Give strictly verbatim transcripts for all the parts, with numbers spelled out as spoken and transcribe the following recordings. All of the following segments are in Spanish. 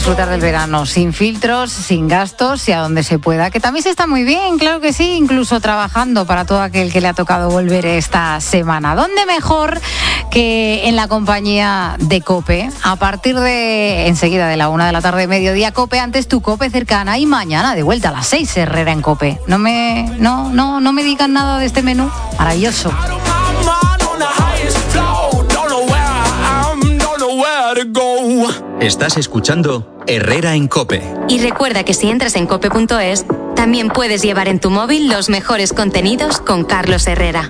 disfrutar del verano sin filtros, sin gastos y a donde se pueda, que también se está muy bien, claro que sí, incluso trabajando para todo aquel que le ha tocado volver esta semana. ¿Dónde mejor que en la compañía de COPE? A partir de enseguida de la una de la tarde, mediodía, COPE, antes tu COPE cercana, y mañana de vuelta a las seis, Herrera en COPE. No me, no, no, no me digan nada de este menú maravilloso. Estás escuchando Herrera en COPE. Y recuerda que si entras en cope punto es, también puedes llevar en tu móvil los mejores contenidos con Carlos Herrera.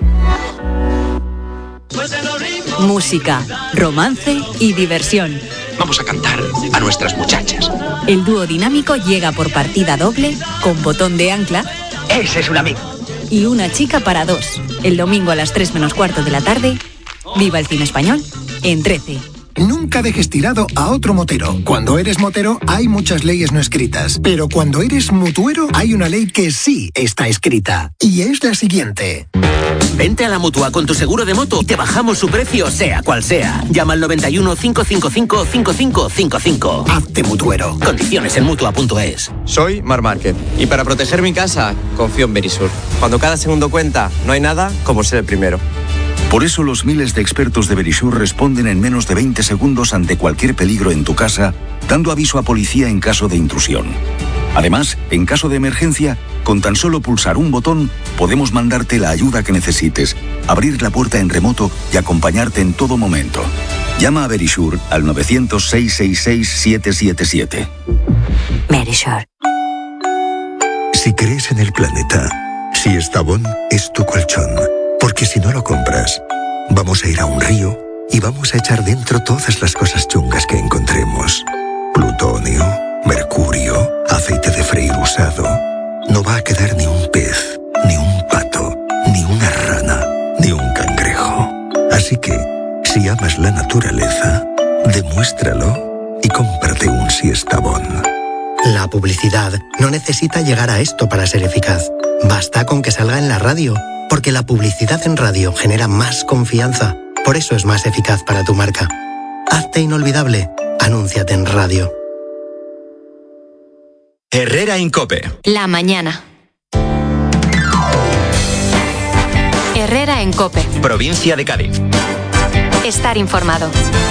Música, romance y diversión. Vamos a cantar a nuestras muchachas. El dúo dinámico llega por partida doble, con botón de ancla. Ese es un amigo. Y una chica para dos. El domingo a las tres menos cuarto de la tarde. Viva el cine español en trece. Nunca dejes tirado a otro motero. Cuando eres motero hay muchas leyes no escritas, pero cuando eres mutuero hay una ley que sí está escrita, y es la siguiente. Vente a la Mutua con tu seguro de moto y te bajamos su precio sea cual sea. Llama al noventa y uno, cinco cinco cinco, cinco cinco cinco cinco. Hazte mutuero. Condiciones en mutua punto es. Soy Mar Márquez y para proteger mi casa confío en Verisur. Cuando cada segundo cuenta, no hay nada como ser el primero. Por eso los miles de expertos de Verisur responden en menos de veinte segundos ante cualquier peligro en tu casa, dando aviso a policía en caso de intrusión. Además, en caso de emergencia, con tan solo pulsar un botón, podemos mandarte la ayuda que necesites, abrir la puerta en remoto y acompañarte en todo momento. Llama a Verisur al novecientos, seiscientos sesenta y seis, setecientos setenta y siete. Verisur. Si crees en el planeta, Siestabón es tu colchón. Porque si no lo compras, vamos a ir a un río y vamos a echar dentro todas las cosas chungas que encontremos. Plutonio, mercurio, aceite de freír usado. No va a quedar ni un pez, ni un pato, ni una rana, ni un cangrejo. Así que, si amas la naturaleza, demuéstralo y cómprate un Siestabón. La publicidad no necesita llegar a esto para ser eficaz. Basta con que salga en la radio. Porque la publicidad en radio genera más confianza. Por eso es más eficaz para tu marca. Hazte inolvidable. Anúnciate en radio. Herrera en COPE. La mañana. Herrera en COPE. Provincia de Cádiz. Estar informado.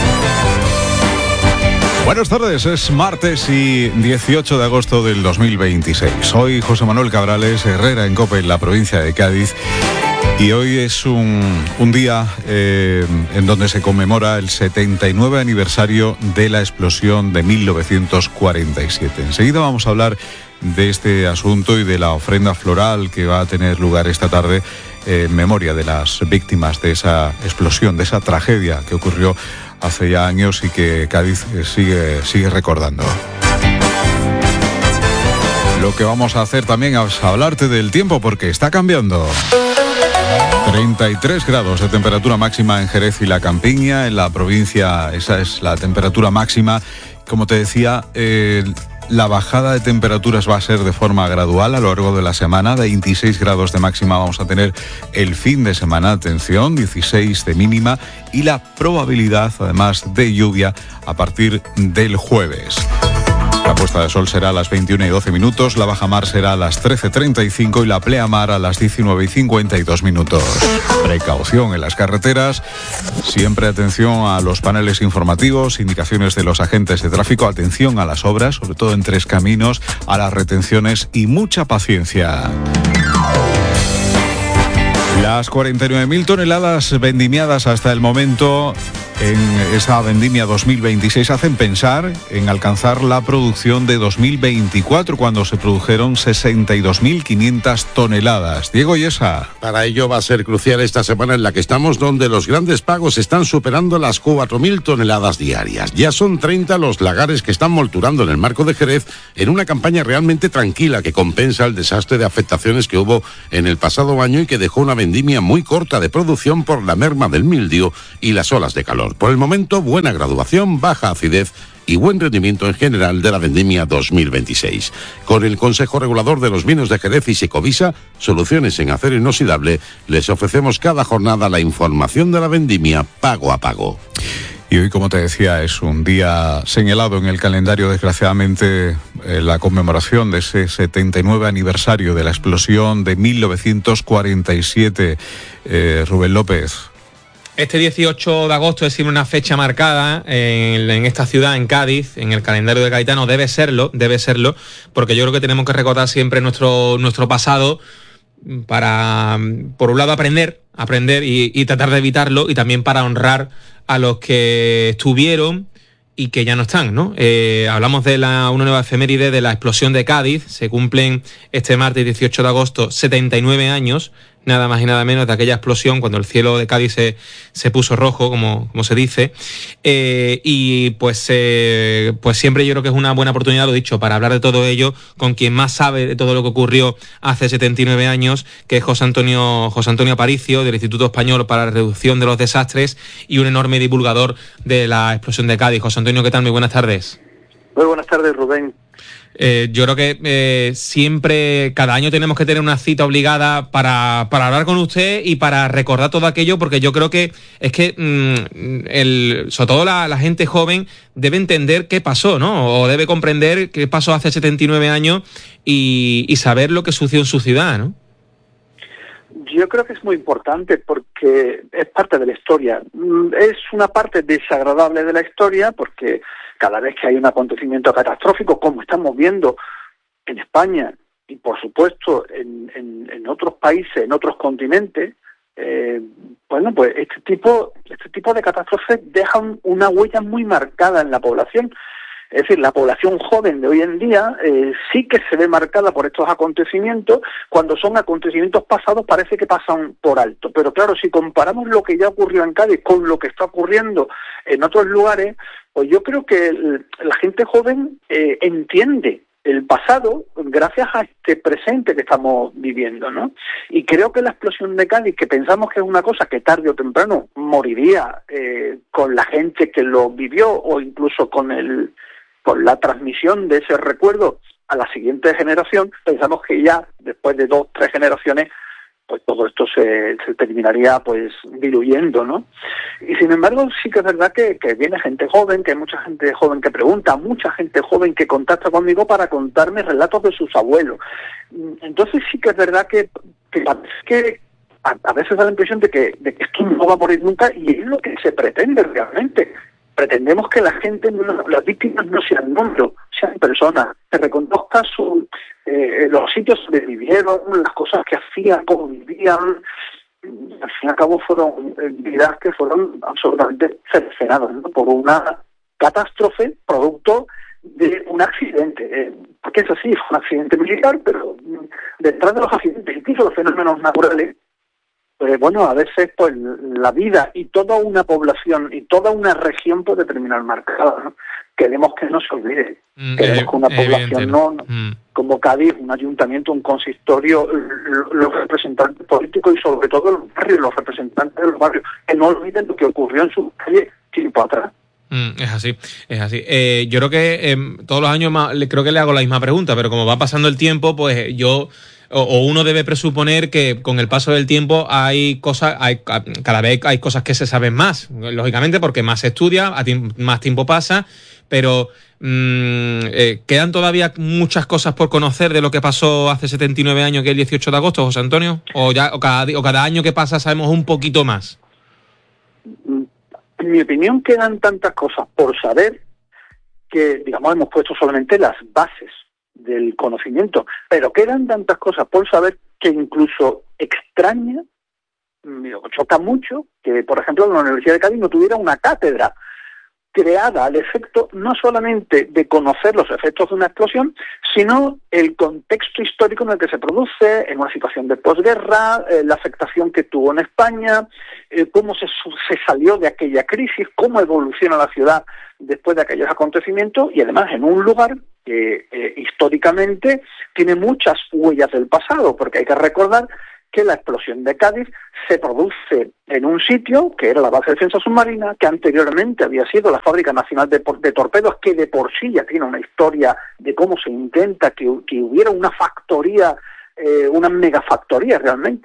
Buenas tardes, es martes y dieciocho de agosto del dos mil veintiséis. Soy José Manuel Cabrales, Herrera en COPE, en la provincia de Cádiz. Y hoy es un, un día eh, en donde se conmemora el setenta y nueve aniversario de la explosión de mil novecientos cuarenta y siete. Enseguida vamos a hablar de este asunto y de la ofrenda floral que va a tener lugar esta tarde en memoria de las víctimas de esa explosión, de esa tragedia que ocurrió hace ya años y que Cádiz sigue, sigue recordando. Lo que vamos a hacer también es hablarte del tiempo porque está cambiando. treinta y tres grados de temperatura máxima en Jerez y la Campiña, en la provincia, esa es la temperatura máxima. Como te decía, eh, la bajada de temperaturas va a ser de forma gradual a lo largo de la semana. veintiséis grados de máxima vamos a tener el fin de semana, atención, dieciséis de mínima y la probabilidad además de lluvia a partir del jueves. La puesta de sol será a las veintiuna y doce minutos, la bajamar será a las trece treinta y cinco y la pleamar a las diecinueve y cincuenta y dos minutos. Precaución en las carreteras, siempre atención a los paneles informativos, indicaciones de los agentes de tráfico, atención a las obras, sobre todo en tres caminos, a las retenciones y mucha paciencia. Las cuarenta y nueve mil toneladas vendimiadas hasta el momento en esa vendimia dos mil veintiséis hacen pensar en alcanzar la producción de dos mil veinticuatro, cuando se produjeron sesenta y dos mil quinientas toneladas. Diego Yesa. Para ello va a ser crucial esta semana en la que estamos, donde los grandes pagos están superando las cuatro mil toneladas diarias. Ya son treinta los lagares que están molturando en el marco de Jerez en una campaña realmente tranquila que compensa el desastre de afectaciones que hubo en el pasado año y que dejó una vendimia muy corta de producción por la merma del mildio y las olas de calor. Por el momento, buena graduación, baja acidez y buen rendimiento en general de la vendimia dos mil veintiséis. Con el Consejo Regulador de los Vinos de Jerez y Secovisa, Soluciones en Acero Inoxidable, les ofrecemos cada jornada la información de la vendimia pago a pago. Y hoy, como te decía, es un día señalado en el calendario, desgraciadamente, eh, la conmemoración de ese setenta y nueve aniversario de la explosión de mil novecientos cuarenta y siete. Eh, Rubén López. Este dieciocho de agosto es siempre una fecha marcada en, en esta ciudad, en Cádiz, en el calendario de Cayetano. Debe serlo, debe serlo, porque yo creo que tenemos que recordar siempre nuestro, nuestro pasado para, por un lado, aprender, aprender y, y tratar de evitarlo, y también para honrar a los que estuvieron y que ya no están, ¿no? Eh, hablamos de la, una nueva efeméride de la explosión de Cádiz. Se cumplen este martes dieciocho de agosto setenta y nueve años, nada más y nada menos, de aquella explosión cuando el cielo de Cádiz se, se puso rojo, como, como se dice. Eh, y pues, eh, pues siempre yo creo que es una buena oportunidad, lo dicho, para hablar de todo ello con quien más sabe de todo lo que ocurrió hace setenta y nueve años, que es José Antonio, José Antonio Aparicio, del Instituto Español para la Reducción de los Desastres, y un enorme divulgador de la explosión de Cádiz. José Antonio, ¿qué tal? Muy buenas tardes. Muy buenas tardes, Rubén. Eh, yo creo que eh, siempre, cada año tenemos que tener una cita obligada para, para hablar con usted y para recordar todo aquello, porque yo creo que es que, mmm, el, sobre todo la, la gente joven debe entender qué pasó, ¿no? O debe comprender qué pasó hace setenta y nueve años y, y saber lo que sucedió en su ciudad, ¿no? Yo creo que es muy importante porque es parte de la historia. Es una parte desagradable de la historia porque cada vez que hay un acontecimiento catastrófico, como estamos viendo en España y por supuesto en, en, en otros países, en otros continentes, eh, bueno, pues este tipo, este tipo de catástrofes dejan una huella muy marcada en la población. Es decir, la población joven de hoy en día eh, sí que se ve marcada por estos acontecimientos. Cuando son acontecimientos pasados parece que pasan por alto. Pero claro, si comparamos lo que ya ocurrió en Cádiz con lo que está ocurriendo en otros lugares, pues yo creo que el, la gente joven eh, entiende el pasado gracias a este presente que estamos viviendo, ¿no? Y creo que la explosión de Cádiz, que pensamos que es una cosa que tarde o temprano moriría eh, con la gente que lo vivió o incluso con el con la transmisión de ese recuerdo a la siguiente generación, pensamos que ya después de dos, tres generaciones, pues todo esto se, se terminaría pues diluyendo, ¿no? Y sin embargo sí que es verdad que, que viene gente joven, que hay mucha gente joven que pregunta, mucha gente joven que contacta conmigo para contarme relatos de sus abuelos. Entonces sí que es verdad que, que, que a, a veces da la impresión de que, de que esto no va a morir nunca, y es lo que se pretende realmente. Pretendemos que la gente, no, las víctimas no sean números, sean personas, que reconozca su, eh, los sitios donde vivieron, las cosas que hacían, cómo vivían. Al fin y al cabo fueron vidas que fueron absolutamente cercenadas, ¿no?, por una catástrofe producto de un accidente. Eh, porque es así, fue un accidente militar, pero detrás de los accidentes, incluso los fenómenos naturales, Eh, bueno, a veces pues la vida y toda una población y toda una región puede terminar marcada, ¿no? Queremos que no se olvide. Mm, Queremos eh, que una población no, no mm. como Cádiz, un ayuntamiento, un consistorio, los representantes políticos y sobre todo los barrios, los representantes de los barrios, que no olviden lo que ocurrió en sus calles tiempo atrás. Mm, es así, es así. Eh, yo creo que eh, todos los años más, creo que le hago la misma pregunta, pero como va pasando el tiempo, pues yo... o uno debe presuponer que con el paso del tiempo hay cosas, hay, cada vez hay cosas que se saben más, lógicamente, porque más se estudia, más tiempo pasa, pero mmm, eh, ¿quedan todavía muchas cosas por conocer de lo que pasó hace setenta y nueve años, que es el dieciocho de agosto, José Antonio? ¿O, ya, o, cada, o cada año que pasa sabemos un poquito más? En mi opinión quedan tantas cosas por saber que, digamos, hemos puesto solamente las bases del conocimiento, pero quedan tantas cosas por saber que incluso extraña, me choca mucho que, por ejemplo, la Universidad de Cádiz no tuviera una cátedra creada al efecto no solamente de conocer los efectos de una explosión, sino el contexto histórico en el que se produce, en una situación de posguerra, eh, la afectación que tuvo en España, eh, cómo se, se salió de aquella crisis, cómo evoluciona la ciudad después de aquellos acontecimientos, y además en un lugar que eh, históricamente tiene muchas huellas del pasado, porque hay que recordar que la explosión de Cádiz se produce en un sitio que era la base de defensa submarina, que anteriormente había sido la Fábrica Nacional de, de Torpedos, que de por sí ya tiene una historia de cómo se intenta que, que hubiera una factoría, eh, una megafactoría realmente,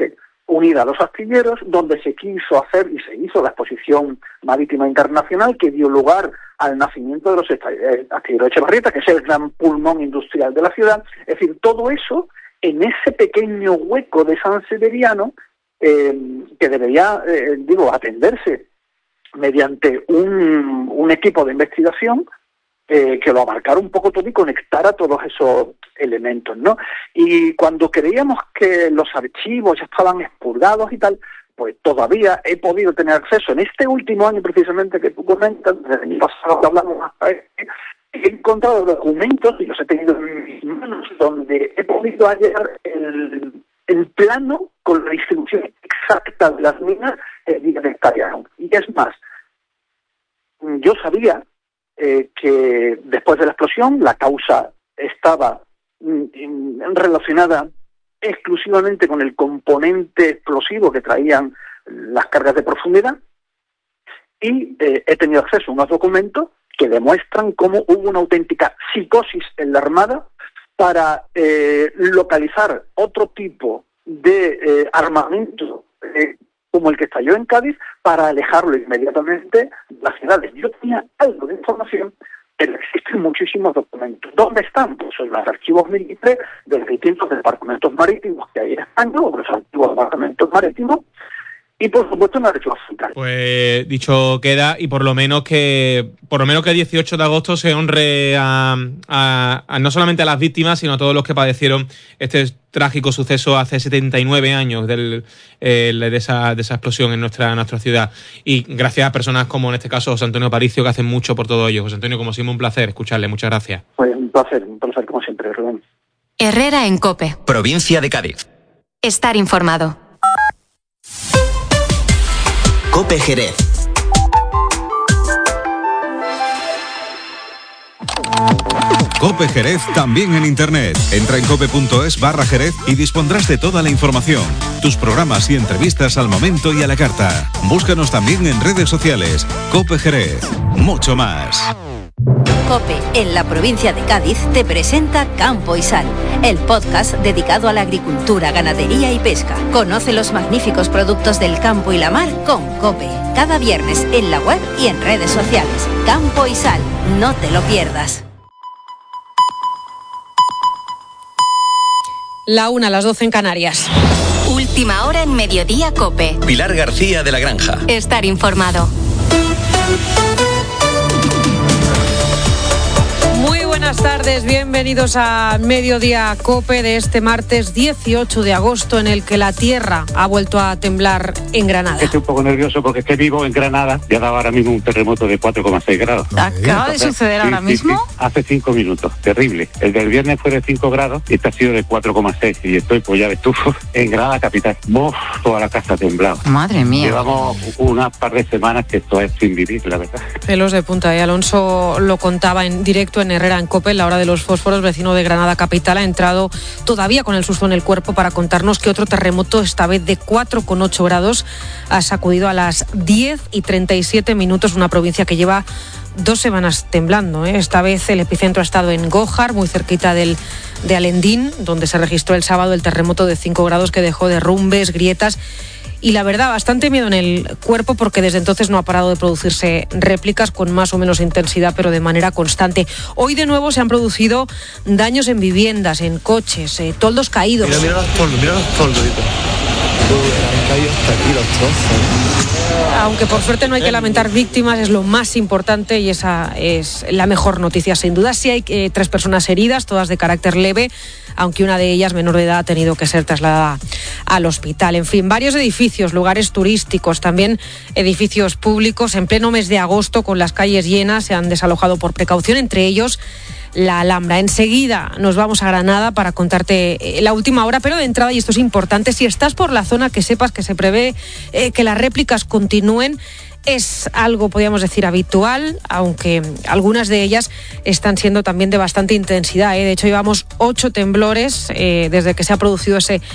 unida a los astilleros, donde se quiso hacer y se hizo la exposición marítima internacional que dio lugar al nacimiento de los astilleros Etxebarrieta, que es el gran pulmón industrial de la ciudad. Es decir, todo eso en ese pequeño hueco de San Severiano, eh, que debería, eh, digo, atenderse mediante un, un equipo de investigación eh, que lo abarcara un poco todo y conectara todos esos elementos, ¿no? Y cuando creíamos que los archivos ya estaban expurgados y tal, pues todavía he podido tener acceso en este último año precisamente que tú comentas, desde el año pasado que hablamos hasta este, he encontrado documentos y los he tenido en mis manos donde he podido hallar el, el plano con la distribución exacta de las minas eh, de Cariano. Y es más, yo sabía eh, que después de la explosión la causa estaba mm, relacionada exclusivamente con el componente explosivo que traían las cargas de profundidad, y eh, he tenido acceso a unos documentos que demuestran cómo hubo una auténtica psicosis en la Armada para eh, localizar otro tipo de eh, armamento eh, como el que estalló en Cádiz, para alejarlo inmediatamente de las ciudades. Yo tenía algo de información, pero existen muchísimos documentos. ¿Dónde están? Pues en los archivos militares de los distintos departamentos marítimos que hay en España, o los antiguos departamentos marítimos, y por supuesto en la Archivo Central. Pues dicho queda, y por lo menos que por lo menos que el dieciocho de agosto se honre a, a, a no solamente a las víctimas, sino a todos los que padecieron este trágico suceso hace setenta y nueve años del, eh, de, esa, de esa explosión en nuestra, nuestra ciudad. Y gracias a personas como en este caso José Antonio Aparicio, que hacen mucho por todo ello. José Antonio, como siempre, un placer escucharle. Muchas gracias. Pues un placer, un placer como siempre, Rubén. Herrera en COPE. Provincia de Cádiz. Estar informado. COPE Jerez. COPE Jerez también en internet. Entra en cope.es barra Jerez y dispondrás de toda la información. Tus programas y entrevistas al momento y a la carta. Búscanos también en redes sociales. COPE Jerez. Mucho más. COPE, en la provincia de Cádiz, te presenta Campo y Sal, el podcast dedicado a la agricultura, ganadería y pesca. Conoce los magníficos productos del campo y la mar con COPE. Cada viernes en la web y en redes sociales. Campo y Sal, no te lo pierdas. La una, las doce en Canarias. Última hora en Mediodía COPE. Pilar García de la Granja. Estar informado. Buenas tardes, bienvenidos a Mediodía COPE de este martes dieciocho de agosto, en el que la tierra ha vuelto a temblar en Granada. Estoy un poco nervioso porque es que vivo en Granada y ha dado ahora mismo un terremoto de cuatro coma seis grados. ¿Acaba de suceder ahora sí, mismo? Sí, sí. Hace cinco minutos, terrible. El del viernes fue de cinco grados y este ha sido de cuatro coma seis, y estoy, pues ya ves tú, en Granada capital. ¡Buf! Toda la casa ha temblado. Madre mía. Llevamos unas par de semanas que esto es sin vivir, la verdad. Pelos de punta, y Alonso lo contaba en directo en Herrera en COPE, en la hora de los fósforos, vecino de Granada capital, ha entrado todavía con el susto en el cuerpo para contarnos que otro terremoto, esta vez de cuatro coma ocho grados, ha sacudido a las diez y treinta y siete minutos una provincia que lleva dos semanas temblando, ¿eh? Esta vez el epicentro ha estado en Gójar, muy cerquita del, de Alendín, donde se registró el sábado el terremoto de cinco grados que dejó derrumbes, grietas y, la verdad, bastante miedo en el cuerpo, porque desde entonces no ha parado de producirse réplicas con más o menos intensidad, pero de manera constante. Hoy de nuevo se han producido daños en viviendas, en coches, eh, toldos caídos. Mira, mira los toldos, mira los toldos. Han caído hasta aquí los trozos. Aunque por suerte no hay que lamentar víctimas, es lo más importante y esa es la mejor noticia, sin duda. Sí hay eh, tres personas heridas, todas de carácter leve, aunque una de ellas, menor de edad, ha tenido que ser trasladada al hospital. En fin, varios edificios, lugares turísticos, también edificios públicos, en pleno mes de agosto, con las calles llenas, se han desalojado por precaución, entre ellos la Alhambra. Enseguida nos vamos a Granada para contarte la última hora, pero de entrada, y esto es importante, si estás por la zona, que sepas que se prevé eh, que las réplicas continúen. Es algo, podríamos decir, habitual, aunque algunas de ellas están siendo también de bastante intensidad, ¿eh? De hecho, llevamos ocho temblores eh, desde que se ha producido ese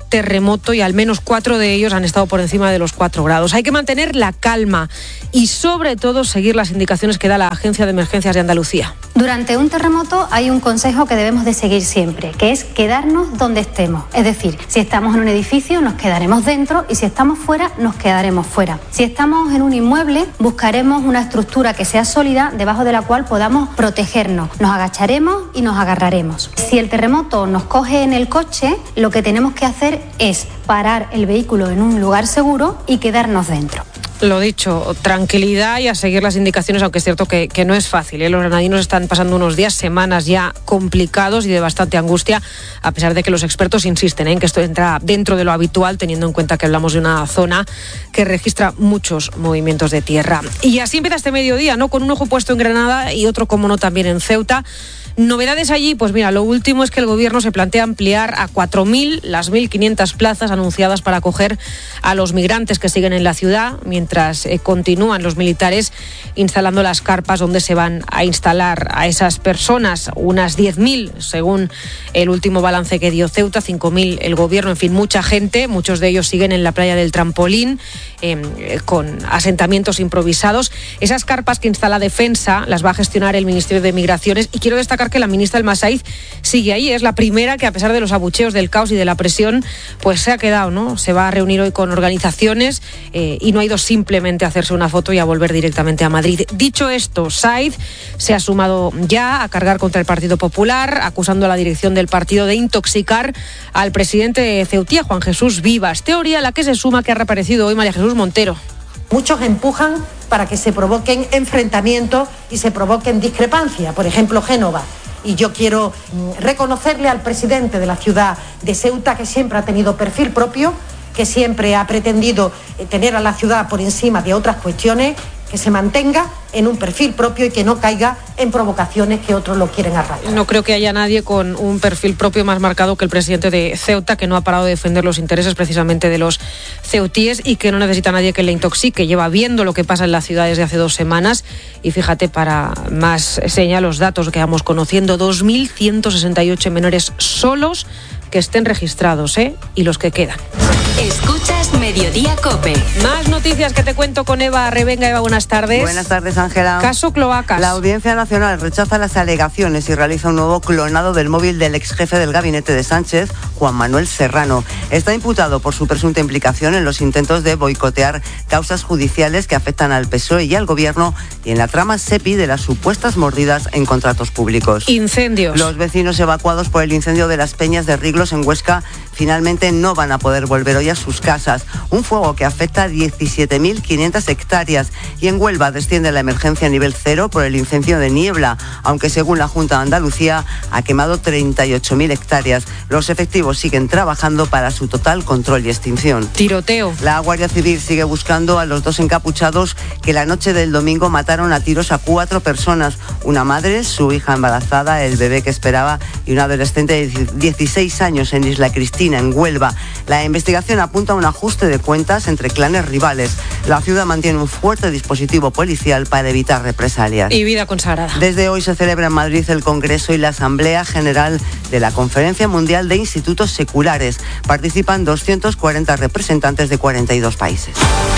terremoto y al menos cuatro de ellos han estado por encima de los cuatro grados. Hay que mantener la calma y sobre todo seguir las indicaciones que da la Agencia de Emergencias de Andalucía. Durante un terremoto hay un consejo que debemos de seguir siempre, que es quedarnos donde estemos. Es decir, si estamos en un edificio nos quedaremos dentro y si estamos fuera nos quedaremos fuera. Si estamos en un inmueble buscaremos una estructura que sea sólida debajo de la cual podamos protegernos. Nos agacharemos y nos agarraremos. Si el terremoto nos coge en el coche, lo que tenemos que hacer es parar el vehículo en un lugar seguro y quedarnos dentro. Lo dicho, tranquilidad y a seguir las indicaciones, aunque es cierto que, que no es fácil, ¿eh? Los granadinos están pasando unos días, semanas ya complicados y de bastante angustia, a pesar de que los expertos insisten ¿eh? en que esto entra dentro de lo habitual, teniendo en cuenta que hablamos de una zona que registra muchos movimientos de tierra. Y así empieza este mediodía, ¿no? Con un ojo puesto en Granada y otro, como no, también en Ceuta. Novedades allí, pues mira, lo último es que el gobierno se plantea ampliar a cuatro mil las mil quinientas plazas anunciadas para acoger a los migrantes que siguen en la ciudad, mientras eh, continúan los militares instalando las carpas donde se van a instalar a esas personas, unas diez mil según el último balance que dio Ceuta, cinco mil el gobierno, en fin, mucha gente, muchos de ellos siguen en la playa del Trampolín, eh, con asentamientos improvisados. Esas carpas que instala Defensa las va a gestionar el Ministerio de Migraciones y quiero destacar que la ministra El Masaiz sigue ahí, es la primera que a pesar de los abucheos, del caos y de la presión, pues se ha quedado, ¿no? Se va a reunir hoy con organizaciones eh, y no ha ido simplemente a hacerse una foto y a volver directamente a Madrid. Dicho esto, Saiz se ha sumado ya a cargar contra el Partido Popular, acusando a la dirección del partido de intoxicar al presidente de Ceutía, Juan Jesús Vivas. Teoría a la que se suma que ha reaparecido hoy María Jesús Montero. Muchos empujan para que se provoquen enfrentamientos y se provoquen discrepancias. Por ejemplo, Génova. Y yo quiero reconocerle al presidente de la ciudad de Ceuta, que siempre ha tenido perfil propio, que siempre ha pretendido tener a la ciudad por encima de otras cuestiones, que se mantenga en un perfil propio y que no caiga en provocaciones que otros lo quieren arraigar. No creo que haya nadie con un perfil propio más marcado que el presidente de Ceuta, que no ha parado de defender los intereses precisamente de los ceutíes y que no necesita a nadie que le intoxique. Lleva viendo lo que pasa en la ciudad desde hace dos semanas y fíjate, para más señal, los datos que vamos conociendo, dos mil ciento sesenta y ocho menores solos que estén registrados, ¿eh? Y los que quedan. Escuchas Mediodía COPE. Más noticias que te cuento con Eva Revenga. Eva, buenas tardes. Buenas tardes, Ángela. Caso Cloacas. La Audiencia Nacional rechaza las alegaciones y realiza un nuevo clonado del móvil del ex jefe del gabinete de Sánchez, Juan Manuel Serrano. Está imputado por su presunta implicación en los intentos de boicotear causas judiciales que afectan al P S O E y al Gobierno y en la trama SEPI de las supuestas mordidas en contratos públicos. Incendios. Los vecinos evacuados por el incendio de las Peñas de Riglos en Huesca finalmente no van a poder volver hoy a sus casas. Un fuego que afecta a diecisiete mil quinientas hectáreas y en Huelva desciende la emergencia a nivel cero por el incendio de Niebla, aunque según la Junta de Andalucía ha quemado treinta y ocho mil hectáreas. Los efectivos siguen trabajando para su total control y extinción. Tiroteo. La Guardia Civil sigue buscando a los dos encapuchados que la noche del domingo mataron a tiros a cuatro personas, una madre, su hija embarazada, el bebé que esperaba y un adolescente de dieciséis años en Isla Cristina, en Huelva. La investigación apunta a un ajuste de cuentas entre clanes rivales. La ciudad mantiene un fuerte dispositivo policial para evitar represalias. Y vida consagrada. Desde hoy se celebra en Madrid el Congreso y la Asamblea General de la Conferencia Mundial de Institutos Seculares. Participan doscientos cuarenta representantes de cuarenta y dos países.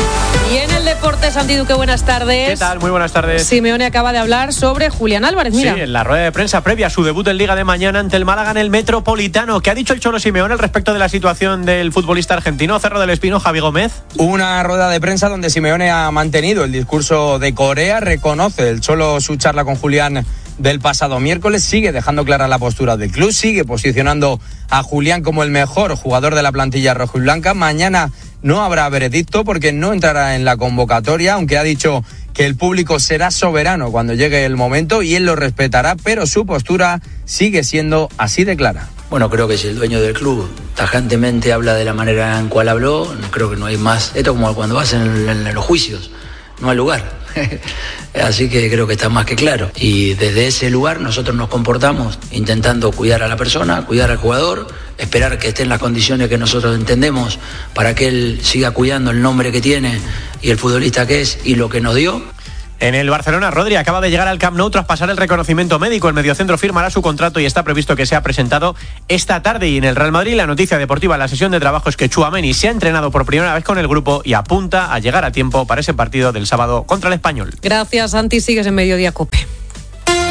Y en el deporte, Santi Duque, buenas tardes. ¿Qué tal? Muy buenas tardes. Simeone acaba de hablar sobre Julián Álvarez, mira. Sí, en la rueda de prensa previa a su debut en Liga de mañana ante el Málaga en el Metropolitano. ¿Qué ha dicho el Cholo Simeone al respecto de la situación del futbolista argentino? Cerro del Espino, Javi Gómez. Una rueda de prensa donde Simeone ha mantenido el discurso de Corea, reconoce el Cholo su charla con Julián del pasado miércoles, sigue dejando clara la postura del club, sigue posicionando a Julián como el mejor jugador de la plantilla rojiblanca. Mañana no habrá veredicto porque no entrará en la convocatoria, aunque ha dicho que el público será soberano cuando llegue el momento y él lo respetará, pero su postura sigue siendo así de clara. Bueno, creo que si el dueño del club tajantemente habla de la manera en cual habló, creo que no hay más. Esto es como cuando vas en, en los juicios, no hay lugar. Así que creo que está más que claro. Y desde ese lugar nosotros nos comportamos intentando cuidar a la persona, cuidar al jugador, esperar que esté en las condiciones que nosotros entendemos para que él siga cuidando el nombre que tiene y el futbolista que es y lo que nos dio. En el Barcelona, Rodri acaba de llegar al Camp Nou tras pasar el reconocimiento médico. El mediocentro firmará su contrato y está previsto que sea presentado esta tarde. Y en el Real Madrid, la noticia deportiva en la sesión de trabajo es que Tchouaméni se ha entrenado por primera vez con el grupo y apunta a llegar a tiempo para ese partido del sábado contra el Español. Gracias, Santi. Sigues en Mediodía COPE.